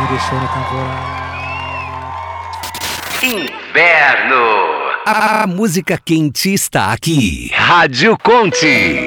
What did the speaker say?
me deixou na temporada. Inverno. A música quente está aqui. Rádio Conte.